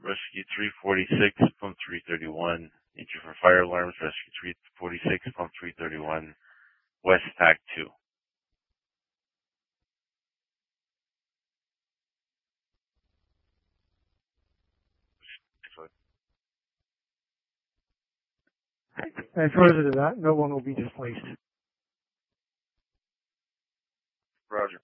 Rescue 346, pump 331. Entry for fire alarms, Rescue 346, pump 331. West TAC 2. And further to that, no one will be displaced. Roger.